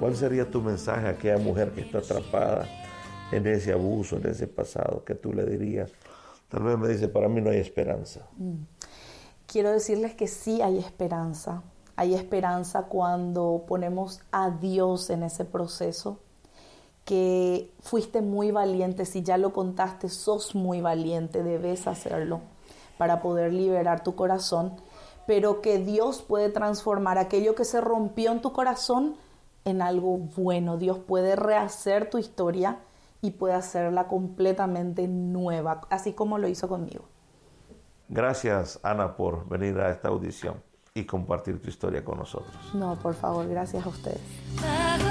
¿Cuál sería tu mensaje a aquella mujer que está atrapada en ese abuso, en ese pasado, que tú le dirías? Tal vez me dice, para mí no hay esperanza. Quiero decirles que sí hay esperanza. Hay esperanza cuando ponemos a Dios en ese proceso, que fuiste muy valiente. Si ya lo contaste, sos muy valiente, debes hacerlo para poder liberar tu corazón, pero que Dios puede transformar aquello que se rompió en tu corazón en algo bueno. Dios puede rehacer tu historia y puede hacerla completamente nueva, así como lo hizo conmigo. Gracias, Ana, por venir a esta audición y compartir tu historia con nosotros. No, por favor, gracias a ustedes.